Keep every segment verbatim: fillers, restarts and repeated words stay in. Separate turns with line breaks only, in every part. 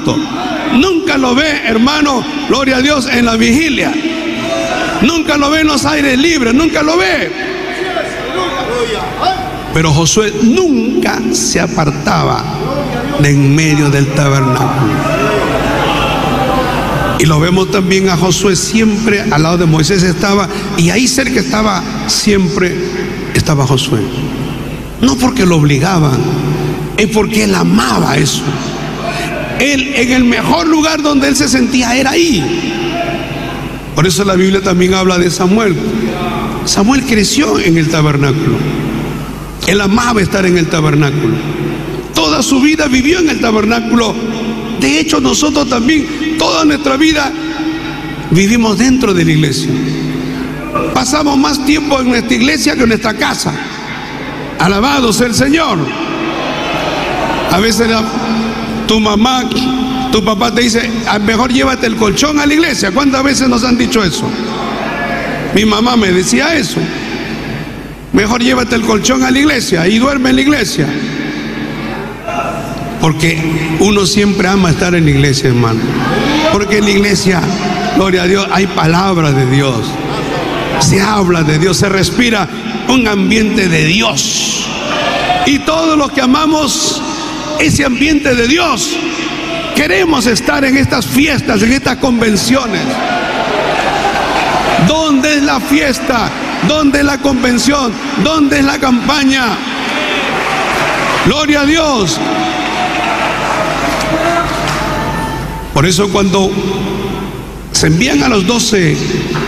culto. Nunca lo ve, hermano, gloria a Dios, en la vigilia. Nunca lo ve en los aires libres, nunca lo ve. Pero Josué nunca se apartaba de en medio del tabernáculo. Y lo vemos también a Josué siempre al lado de Moisés estaba, y ahí cerca estaba, siempre estaba Josué. No porque lo obligaban, es porque él amaba eso. Él, en el mejor lugar donde él se sentía, era ahí. Por eso la Biblia también habla de Samuel. Samuel creció en el tabernáculo. Él amaba estar en el tabernáculo. Toda su vida vivió en el tabernáculo. De hecho, nosotros también, toda nuestra vida, vivimos dentro de la iglesia. Pasamos más tiempo en nuestra iglesia que en nuestra casa. Alabado sea el Señor. A veces la, tu mamá, tu papá te dice, mejor llévate el colchón a la iglesia. ¿Cuántas veces nos han dicho eso? Mi mamá me decía eso. Mejor llévate el colchón a la iglesia y duerme en la iglesia. Porque uno siempre ama estar en la iglesia, hermano. Porque en la iglesia, gloria a Dios, hay palabra de Dios. Se habla de Dios, se respira un ambiente de Dios. Y todos los que amamos ese ambiente de Dios, queremos estar en estas fiestas, en estas convenciones. ¿Dónde es la fiesta? ¿Dónde es la convención? ¿Dónde es la campaña? Gloria a Dios. Por eso cuando se envían a los doce,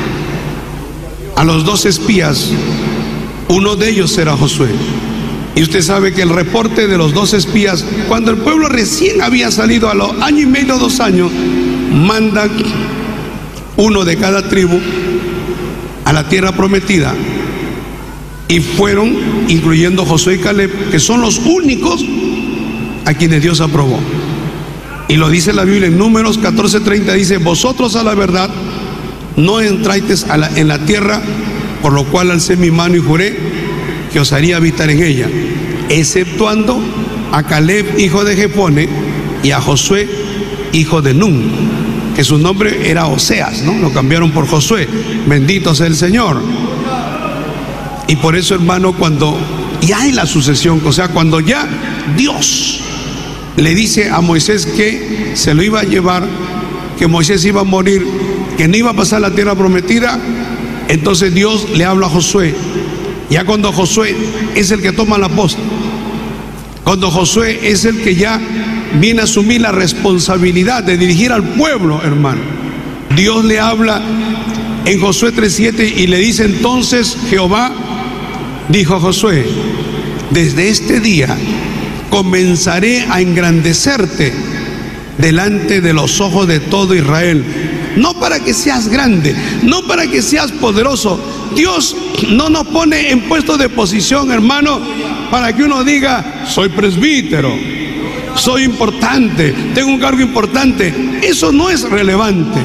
a los doce espías, uno de ellos era Josué. Y usted sabe que el reporte de los doce espías, cuando el pueblo recién había salido a los año y medio, dos años, mandan uno de cada tribu a la tierra prometida. Y fueron, incluyendo Josué y Caleb, que son los únicos a quienes Dios aprobó. Y lo dice la Biblia en Números catorce treinta, dice: vosotros a la verdad no entráis a la, en la tierra, por lo cual alcé mi mano y juré que os haría habitar en ella, exceptuando a Caleb, hijo de Jefone, y a Josué, hijo de Nun, que su nombre era Oseas, ¿no? Lo cambiaron por Josué. Bendito sea el Señor. Y por eso, hermano, cuando ya hay la sucesión, o sea, cuando ya Dios le dice a Moisés que se lo iba a llevar, que Moisés iba a morir, que no iba a pasar la tierra prometida, entonces Dios le habla a Josué. Ya cuando Josué es el que toma la posta, cuando Josué es el que ya viene a asumir la responsabilidad de dirigir al pueblo, hermano, Dios le habla en Josué tres siete y le dice: entonces Jehová dijo a Josué, desde este día comenzaré a engrandecerte delante de los ojos de todo Israel, no para que seas grande, no para que seas poderoso. Dios no nos pone en puesto de posición, hermano, para que uno diga: soy presbítero, soy importante, tengo un cargo importante. Eso no es relevante.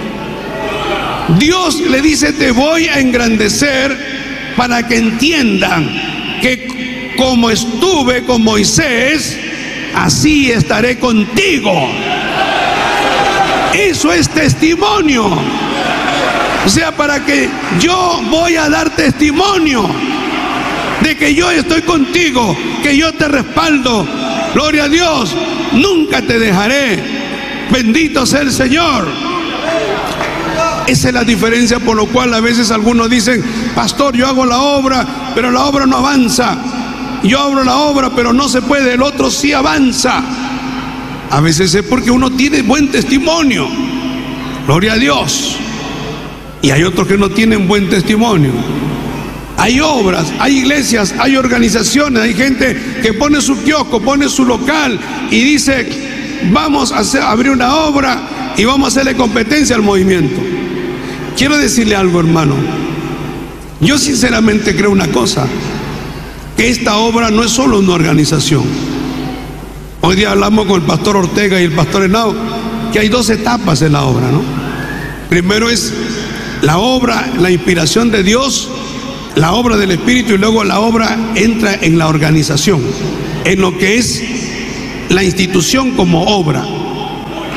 Dios le dice: te voy a engrandecer para que entiendan que como estuve con Moisés, así estaré contigo. Eso es testimonio. O sea, para que yo voy a dar testimonio de que yo estoy contigo, que yo te respaldo. Gloria a Dios, nunca te dejaré. Bendito sea el Señor. Esa es la diferencia por lo cual a veces algunos dicen: pastor, yo hago la obra, pero la obra no avanza. Yo abro la obra, pero no se puede, el otro sí avanza. A veces es porque uno tiene buen testimonio. Gloria a Dios. Y hay otros que no tienen buen testimonio. Hay obras, hay iglesias, hay organizaciones, hay gente que pone su kiosco, pone su local y dice: vamos a hacer, abrir una obra y vamos a hacerle competencia al movimiento. Quiero decirle algo, hermano. Yo sinceramente creo una cosa, que esta obra no es solo una organización. Hoy día hablamos con el pastor Ortega y el pastor Henao que hay dos etapas en la obra, ¿no? Primero es la obra, la inspiración de Dios, la obra del Espíritu, y luego la obra entra en la organización, en lo que es la institución como obra.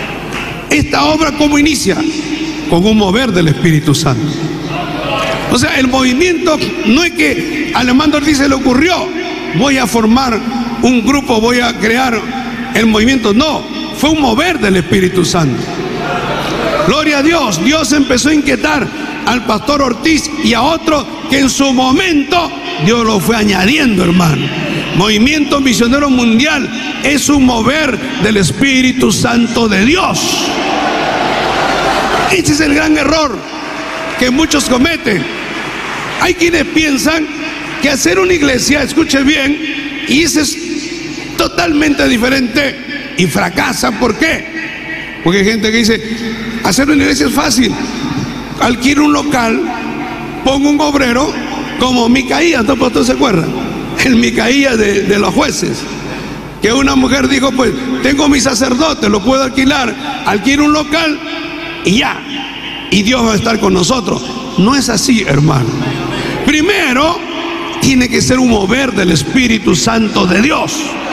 Esta obra, ¿cómo inicia? Con un mover del Espíritu Santo. O sea, el movimiento no es que al hermano Ortiz se le ocurrió, voy a formar un grupo, voy a crear el movimiento. No, fue un mover del Espíritu Santo. Gloria a Dios. Dios empezó a inquietar al pastor Ortiz y a otro que en su momento Dios lo fue añadiendo, hermano. Movimiento Misionero Mundial es un mover del Espíritu Santo de Dios. Ese es el gran error que muchos cometen. Hay quienes piensan que hacer una iglesia, escuche bien, y eso es totalmente diferente y fracasan. ¿Por qué? Porque hay gente que dice, hacer una iglesia es fácil. Alquilo un local, pongo un obrero, como Micaías, ¿no? ¿Usted se acuerda? El Micaías de, de los jueces, que una mujer dijo, pues tengo mi sacerdote, lo puedo alquilar, alquilo un local y ya, y Dios va a estar con nosotros. No es así, hermano. Primero tiene que ser un mover del Espíritu Santo de Dios,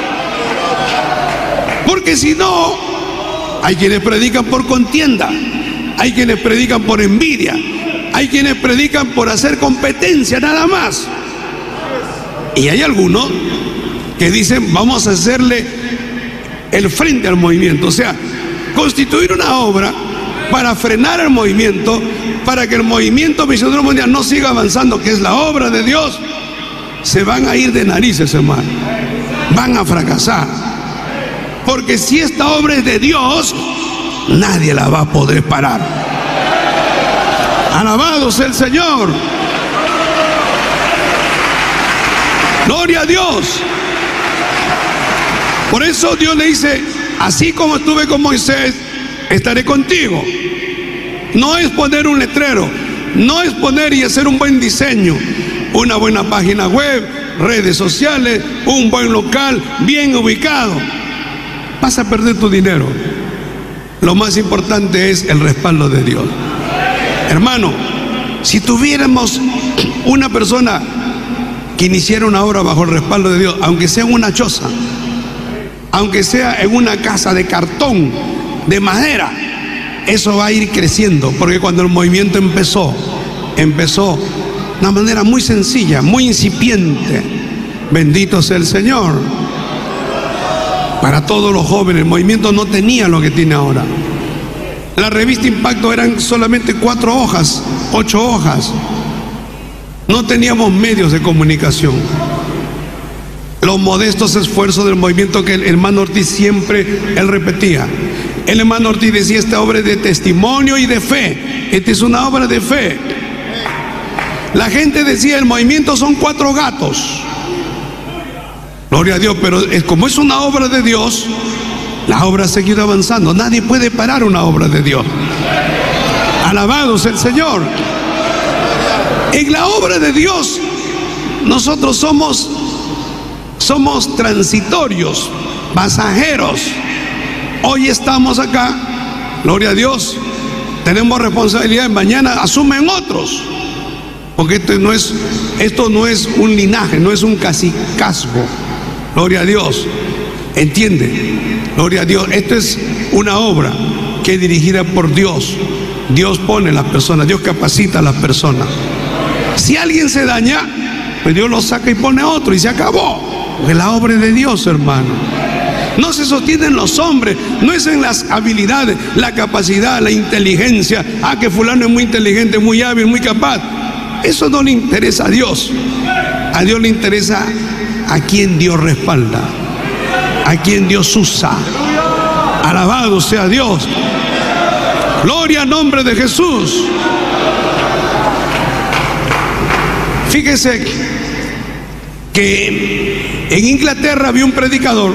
porque si no, hay quienes predican por contienda, hay quienes predican por envidia, hay quienes predican por hacer competencia nada más, y hay algunos que dicen vamos a hacerle el frente al movimiento, o sea, constituir una obra para frenar el movimiento, para que el movimiento misionero mundial no siga avanzando, que es la obra de Dios. Se van a ir de narices, hermano, van a fracasar, porque si esta obra es de Dios, nadie la va a poder parar. Alabado sea el Señor. Gloria a Dios. Por eso Dios le dice, así como estuve con Moisés, estaré contigo. No es poner un letrero, no es poner y hacer un buen diseño, una buena página web, redes sociales, un buen local bien ubicado. Vas a perder tu dinero. Lo más importante es el respaldo de Dios. Hermano, si tuviéramos una persona que iniciara una obra bajo el respaldo de Dios, aunque sea en una choza, aunque sea en una casa de cartón, de madera, eso va a ir creciendo, porque cuando el movimiento empezó, empezó de una manera muy sencilla, muy incipiente. Bendito sea el Señor. Para todos los jóvenes, el movimiento no tenía lo que tiene ahora. La revista Impacto eran solamente cuatro hojas, ocho hojas. No teníamos medios de comunicación. Los modestos esfuerzos del movimiento que el hermano Ortiz siempre, él repetía. El hermano Ortiz decía, esta obra es de testimonio y de fe. Esta es una obra de fe. La gente decía, el movimiento son cuatro gatos. Gloria a Dios, pero es, como es una obra de Dios, la obra ha seguido avanzando. Nadie puede parar una obra de Dios. Alabado sea el Señor. En la obra de Dios, nosotros somos, somos transitorios, pasajeros. Hoy estamos acá, gloria a Dios, tenemos responsabilidad, mañana asumen otros, porque esto no es, esto no es un linaje, no es un cacicazgo. Gloria a Dios, entiende, gloria a Dios, esto es una obra que es dirigida por Dios. Dios pone a las personas, Dios capacita a las personas. Si alguien se daña, pues Dios lo saca y pone otro y se acabó. Porque la obra es de Dios, hermano. No se sostiene en los hombres, no es en las habilidades, la capacidad, la inteligencia. Ah, que fulano es muy inteligente, muy hábil, muy capaz. Eso no le interesa a Dios. A Dios le interesa a quien Dios respalda, a quien Dios usa. Alabado sea Dios. Gloria al nombre de Jesús. Fíjese que en Inglaterra había un predicador,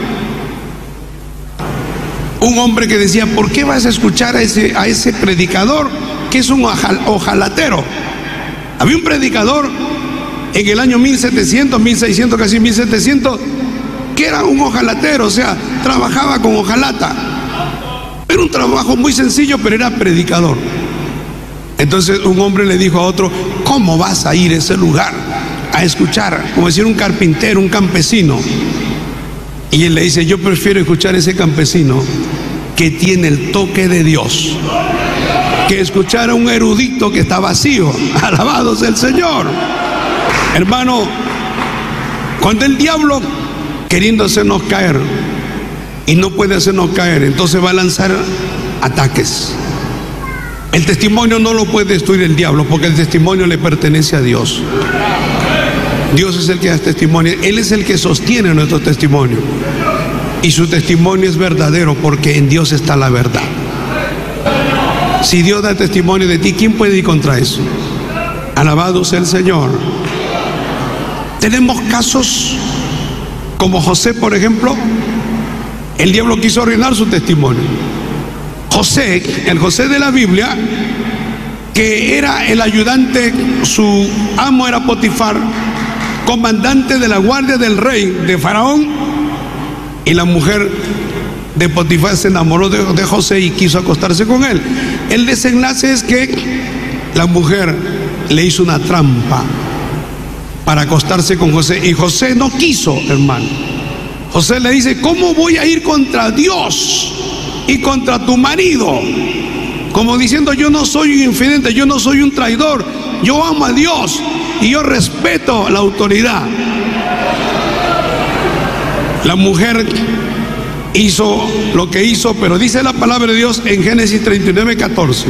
un hombre que decía, ¿por qué vas a escuchar a ese, a ese predicador que es un ojalatero? Había un predicador en el año mil setecientos, mil seiscientos, casi mil setecientos, que era un ojalatero, o sea, trabajaba con hojalata. Era un trabajo muy sencillo, pero era predicador. Entonces un hombre le dijo a otro, ¿cómo vas a ir a ese lugar a escuchar, como decir, un carpintero, un campesino? Y él le dice, yo prefiero escuchar a ese campesino que tiene el toque de Dios que escuchar a un erudito que está vacío. Alabado sea el Señor. Hermano, cuando el diablo queriendo hacernos caer y no puede hacernos caer, entonces va a lanzar ataques. El testimonio no lo puede destruir el diablo, porque el testimonio le pertenece a Dios. Dios es el que da testimonio, Él es el que sostiene nuestro testimonio, y su testimonio es verdadero porque en Dios está la verdad. Si Dios da testimonio de ti, ¿quién puede ir contra eso? Alabado sea el Señor. Tenemos casos como José, por ejemplo. El diablo quiso arruinar su testimonio. José, el José de la Biblia, que era el ayudante, su amo era Potifar, comandante de la guardia del rey de Faraón, y la mujer de Potifar se enamoró de, de José y quiso acostarse con él. El desenlace es que la mujer le hizo una trampa para acostarse con José, y José no quiso, hermano. José le dice: ¿cómo voy a ir contra Dios y contra tu marido? Como diciendo: yo no soy un infidente, yo no soy un traidor, yo amo a Dios y yo respeto la autoridad. La mujer hizo lo que hizo, pero dice la palabra de Dios en Génesis treinta y nueve, catorce.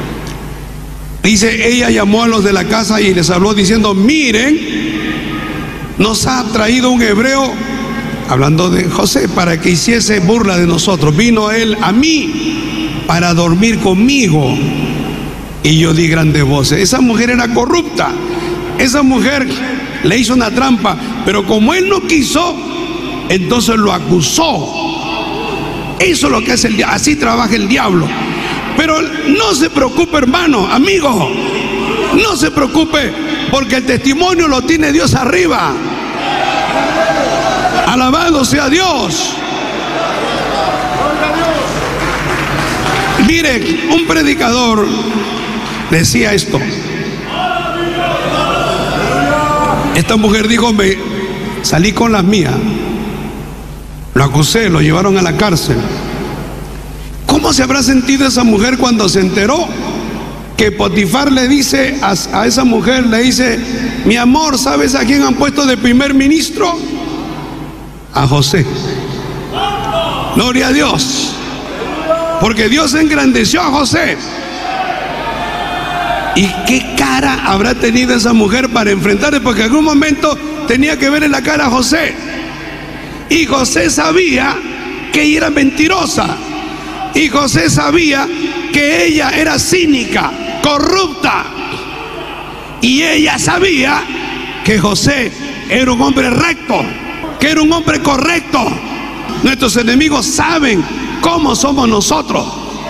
Dice: ella llamó a los de la casa y les habló diciendo: miren, nos ha traído un hebreo, hablando de José, para que hiciese burla de nosotros. Vino él a mí para dormir conmigo, y yo di grandes voces. Esa mujer era corrupta. Esa mujer le hizo una trampa, pero como él no quiso, entonces lo acusó. Eso es lo que hace el diablo. Así trabaja el diablo. Pero no se preocupe, hermano, amigo, no se preocupe, porque el testimonio lo tiene Dios arriba. Alabado sea Dios. Mire, un predicador decía esto. Esta mujer dijo: me salí con las mías, lo acusé, lo llevaron a la cárcel. ¿Cómo se habrá sentido esa mujer cuando se enteró que Potifar le dice a, a esa mujer, le dice: mi amor, ¿sabes a quién han puesto de primer ministro? A José. Gloria a Dios, porque Dios engrandeció a José. ¿Y qué cara habrá tenido esa mujer para enfrentarle? Porque en algún momento tenía que ver en la cara a José, y José sabía que ella era mentirosa, y José sabía que ella era cínica, corrupta, y ella sabía que José era un hombre recto, que era un hombre correcto. Nuestros enemigos saben cómo somos nosotros.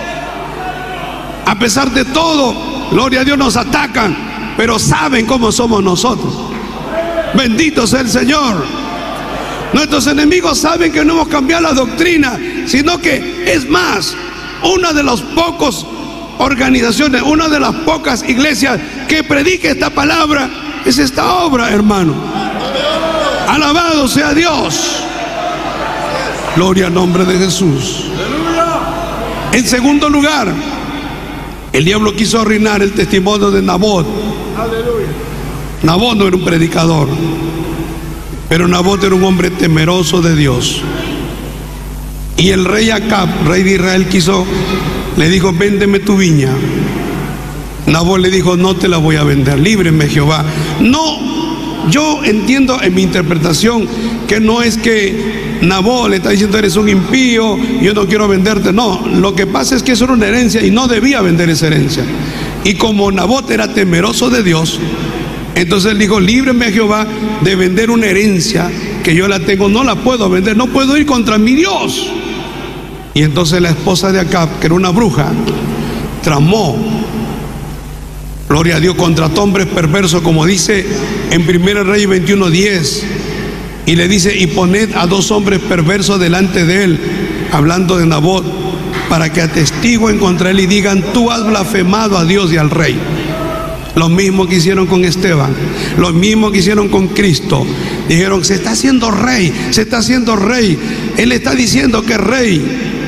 A pesar de todo, gloria a Dios, nos atacan, pero saben cómo somos nosotros. Bendito sea el Señor. Nuestros enemigos saben que no hemos cambiado la doctrina, sino que es más, una de las pocas organizaciones, una de las pocas iglesias que predica esta palabra es esta obra, hermano. Alabado sea Dios. Gloria al nombre de Jesús. En segundo lugar, el diablo quiso arruinar el testimonio de Nabot. Nabot no era un predicador, pero Nabot era un hombre temeroso de Dios. Y el rey Acab, rey de Israel, quiso, le dijo: véndeme tu viña. Nabot le dijo: no te la voy a vender, líbreme Jehová. No, yo entiendo en mi interpretación que no es que Nabot le está diciendo: eres un impío, yo no quiero venderte. No, lo que pasa es que eso era una herencia y no debía vender esa herencia. Y como Nabot era temeroso de Dios, entonces él dijo: líbreme Jehová de vender una herencia que yo la tengo, no la puedo vender, no puedo ir contra mi Dios. Y entonces la esposa de Acab, que era una bruja, tramó, gloria a Dios, contrató hombres perversos, como dice en Primera Reyes veintiuno, diez, y le dice: y poned a dos hombres perversos delante de él, hablando de Nabot, para que atestiguen contra él y digan: tú has blasfemado a Dios y al rey. Lo mismo que hicieron con Esteban, lo mismo que hicieron con Cristo. Dijeron: se está haciendo rey, se está haciendo rey. Él está diciendo que es rey,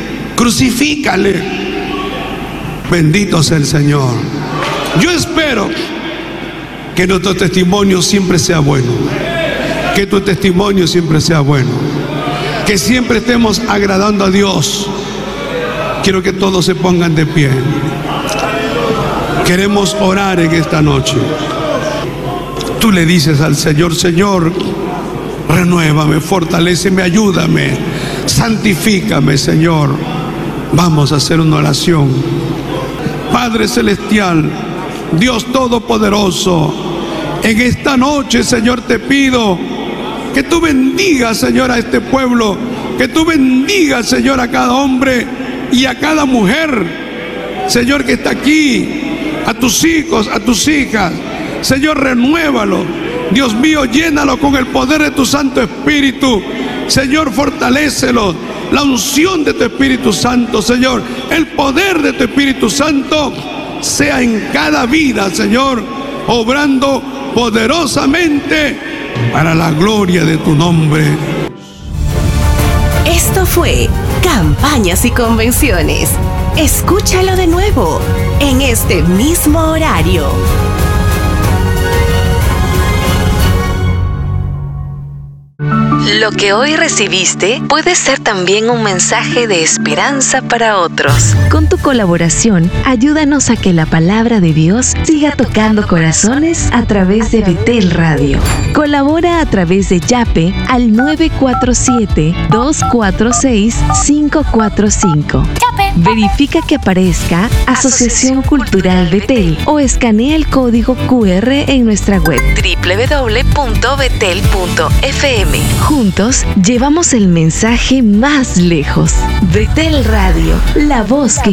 Crucifícale. Bendito sea el Señor. Yo espero que nuestro testimonio siempre sea bueno. Que tu testimonio siempre sea bueno. Que siempre estemos agradando a Dios. Quiero que todos se pongan de pie. Queremos orar en esta noche. Tú le dices al Señor: Señor, renuévame, fortaléceme, ayúdame, santifícame, Señor. Vamos a hacer una oración. Padre Celestial, Dios Todopoderoso, en esta noche, Señor, te pido que tú bendigas, Señor, a este pueblo, que tú bendigas, Señor, a cada hombre y a cada mujer, Señor, que está aquí, a tus hijos, a tus hijas. Señor, renuévalo. Dios mío, llénalo con el poder de tu Santo Espíritu. Señor, fortalécelo. La unción de tu Espíritu Santo, Señor, el poder de tu Espíritu Santo sea en cada vida, Señor, obrando poderosamente para la gloria de tu nombre.
Esto fue Campañas y Convenciones. Escúchalo de nuevo en este mismo horario. Lo que hoy recibiste puede ser también un mensaje de esperanza para otros. Con tu colaboración, ayúdanos a que la palabra de Dios siga tocando corazones a través de Betel Radio. Colabora a través de Yape al nueve cuatro siete, dos cuatro seis, cinco cuatro cinco. Verifica que aparezca Asociación Cultural Betel o escanea el código cu erre en nuestra web doble u doble u doble u punto betel punto efe eme. Juntos llevamos el mensaje más lejos. Betel Radio, la voz que